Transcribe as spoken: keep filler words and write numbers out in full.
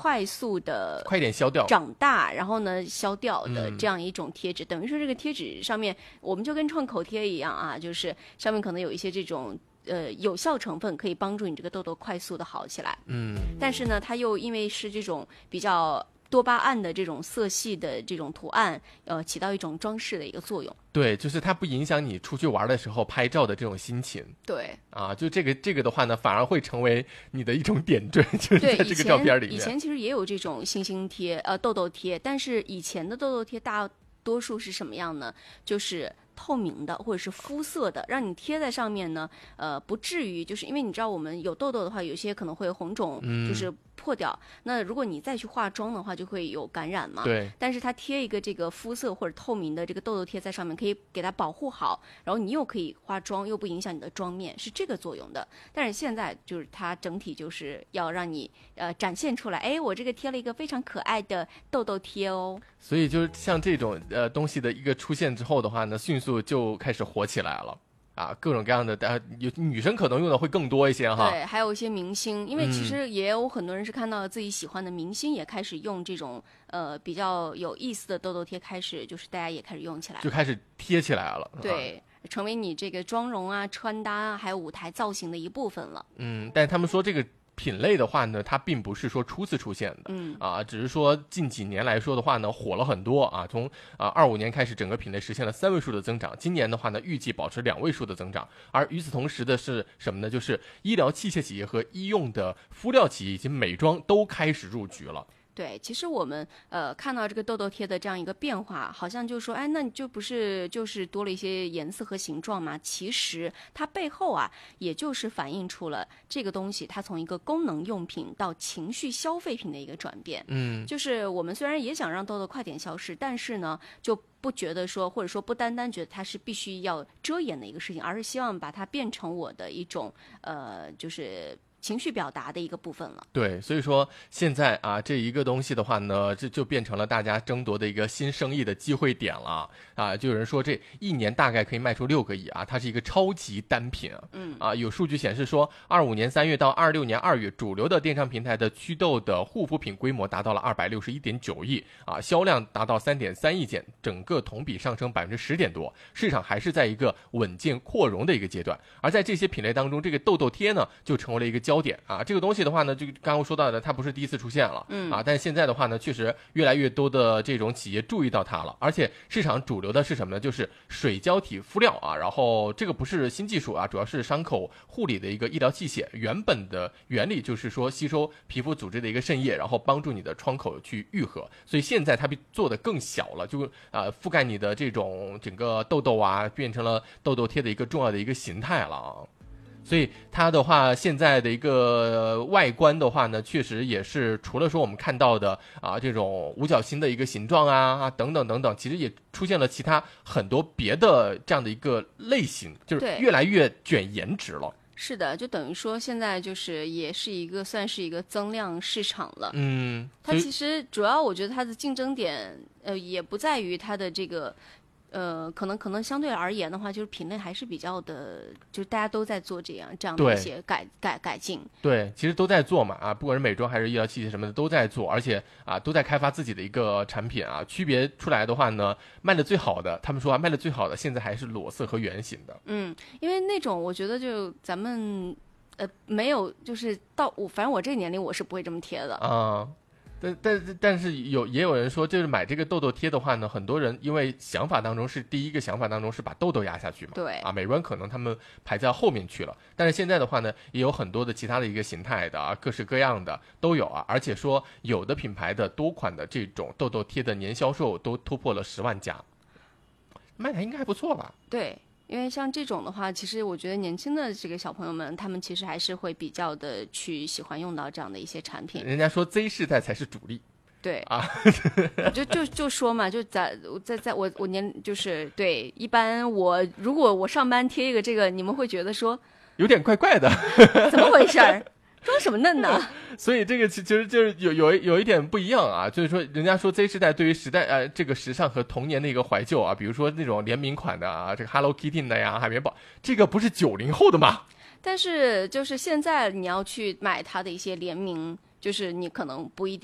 快速的快点消掉长大，然后呢消掉的这样一种贴纸、嗯、等于说这个贴纸上面我们就跟创口贴一样啊，就是上面可能有一些这种呃有效成分可以帮助你这个痘痘快速的好起来。 嗯， 但是呢它又因为是这种比较多巴胺的这种色系的这种图案，呃，起到一种装饰的一个作用。 对，就是它不影响你出去玩的时候拍照的这种心情。 对啊，就这个这个的话呢，反而会成为你的一种点缀，就是在这个照片里面。 以前其实也有这种星星贴，呃，痘痘贴，但是以前的痘痘贴大多数是什么样呢？就是透明的或者是肤色的，让你贴在上面呢，呃，不至于就是因为你知道我们有痘痘的话，有些可能会红肿， 嗯、 就是破掉。那如果你再去化妆的话，就会有感染嘛。 对。 但是它贴一个这个肤色或者透明的这个痘痘贴在上面，可以给它保护好，然后你又可以化妆，又不影响你的妆面，是这个作用的。但是现在就是它整体就是要让你呃展现出来，哎，我这个贴了一个非常可爱的痘痘贴哦。 所以就是像这种呃东西的一个出现之后的话呢，迅速就开始火起来了。啊，各种各样的，呃，有女生可能用的会更多一些哈。 对，还有一些明星，因为其实也有很多人是看到自己喜欢的明星也开始用这种呃比较有意思的痘痘贴，开始就是大家也开始用起来了， 就开始贴起来了。 对，啊、成为你这个妆容啊、穿搭啊，还有舞台造型的一部分了。 嗯，但是他们说这个品类的话呢，它并不是说初次出现的， 嗯啊，只是说近几年来说的话呢，火了很多啊。从啊二五年开始，整个品类实现了三位数的增长，今年的话呢，预计保持两位数的增长。而与此同时的是什么呢？就是医疗器械企业和医用的敷料企业以及美妆都开始入局了。 对，其实我们呃看到这个痘痘贴的这样一个变化，好像就说，哎，那你就不是就是多了一些颜色和形状吗？其实它背后啊，也就是反映出了这个东西它从一个功能用品到情绪消费品的一个转变。 嗯， 就是我们虽然也想让痘痘快点消失，但是呢，就不觉得说，或者说不单单觉得它是必须要遮掩的一个事情，而是希望把它变成我的一种呃，就是情绪表达的一个部分了。 对，所以说现在啊，这一个东西的话呢，这就变成了大家争夺的一个新生意的机会点了啊！就有人说这一年大概可以卖出六个亿啊，它是一个超级单品啊。 嗯啊，有数据显示说，二五年三月到二六年二月，主流的电商平台的祛痘的护肤品规模达到了二百六十一点九亿啊，销量达到三点三亿件，整个同比上升百分之十点多，市场还是在一个稳健扩容的一个阶段。而在这些品类当中，这个痘痘贴呢，就成为了一个焦点啊。这个东西的话呢，就刚刚说到的，它不是第一次出现了， 嗯啊，但是现在的话呢，确实越来越多的这种企业注意到它了，而且市场主流的是什么呢？就是水胶体敷料啊，然后这个不是新技术啊，主要是伤口护理的一个医疗器械，原本的原理就是说吸收皮肤组织的一个渗液，然后帮助你的创口去愈合，所以现在它被做得更小了，就啊、呃、覆盖你的这种整个痘痘啊，变成了痘痘贴的一个重要的一个形态了啊。所以它的话，现在的一个外观的话呢，确实也是除了说我们看到的啊这种五角星的一个形状啊啊等等等等，其实也出现了其他很多别的这样的一个类型，就是越来越卷颜值了。 是的，就等于说现在就是也是一个算是一个增量市场了。 嗯， 它其实主要我觉得它的竞争点呃也不在于它的这个。呃，可能可能相对而言的话，就是品类还是比较的，就是大家都在做这样这样的一些改改改进。 对，其实都在做嘛啊，不管是美妆还是医疗器械什么的都在做，而且啊都在开发自己的一个产品啊。区别出来的话呢，卖的最好的，他们说啊卖的最好的现在还是裸色和圆形的。 嗯，因为那种我觉得就咱们呃没有，就是到我反正我这个年龄我是不会这么贴的啊。但但但是有也有人说，就是买这个痘痘贴的话呢，很多人因为想法当中是第一个想法当中是把痘痘压下去嘛， 对啊，美观可能他们排在后面去了。但是现在的话呢，也有很多的其他的一个形态的啊，各式各样的都有啊，而且说有的品牌的多款的这种痘痘贴的年销售都突破了十万家，卖的应该还不错吧？ 对。因为像这种的话，其实我觉得年轻的这个小朋友们，他们其实还是会比较的去喜欢用到这样的一些产品。 人家说 Z 世代才是主力， 对啊， 就就就说嘛，就在在在我我年就是对，一般我如果我上班贴一个这个，你们会觉得说有点怪怪的， 怎么回事儿？装什么嫩呢？ 所以这个其实就是有有有一点不一样啊，就是说人家说 Z 世代对于时代呃这个时尚和童年的一个怀旧啊，比如说那种联名款的啊，这个 Hello Kitty 的呀，海绵宝，这个不是九零后的吗？ 但是就是现在你要去买它的一些联名，就是你可能不一定。